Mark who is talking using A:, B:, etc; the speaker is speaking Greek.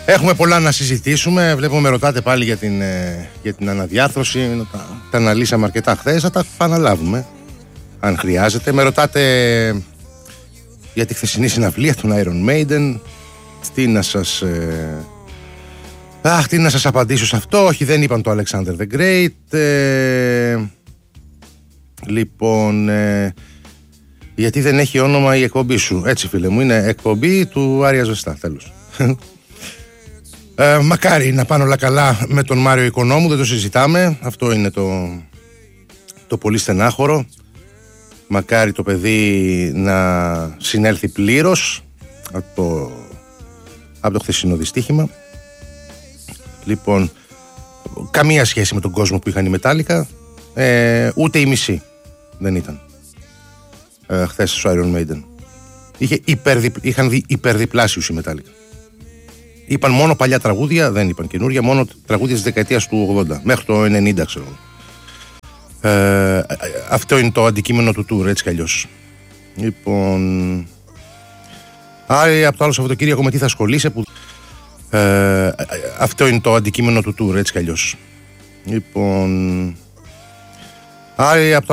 A: Έχουμε πολλά να συζητήσουμε. Βλέπω με ρωτάτε πάλι για την αναδιάρθρωση. Τα αναλύσαμε αρκετά χθες. Θα τα επαναλάβουμε αν χρειάζεται. Με ρωτάτε για τη χθεσινή συναυλία των Iron Maiden. Τι να σας απαντήσω σε αυτό. Όχι, δεν είπαν το Alexander the Great. Λοιπόν, γιατί δεν έχει όνομα η εκπομπή σου? Έτσι, φίλε μου, είναι εκπομπή του Άρια Ζεστά. Τέλος. Μακάρι να πάνε όλα καλά με τον Μάριο Οικονόμου, δεν το συζητάμε. Αυτό είναι το πολύ στενάχωρο. Μακάρι το παιδί να συνέλθει πλήρως από το χθεσινό δυστύχημα. Λοιπόν, καμία σχέση με τον κόσμο που είχαν οι Metallica, ούτε η μισή δεν ήταν χθες στο Iron Maiden. Είχαν δει υπερδιπλάσιους οι Metallica. Είπαν μόνο παλιά τραγούδια, δεν είπαν καινούρια, μόνο τραγούδια της δεκαετίας του 80 μέχρι το 90, ξέρω. Αυτό είναι το αντικείμενο του tour, έτσι κι αλλιώς. Λοιπόν, Άρη, από το άλλο Σαββατοκύριακο με τι θα ασχολείσαι που... αυτό είναι το αντικείμενο του tour, έτσι κι αλλιώς. Λοιπόν, Άρη, από το